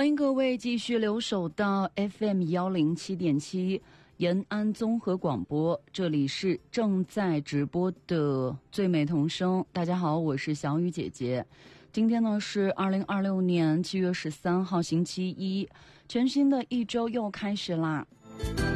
欢迎各位继续留守到 FM107.7 延安综合广播，这里是正在直播的最美童声。大家好，我是小雨姐姐。今天呢是2026年7月13号星期一，全新的一周又开始啦。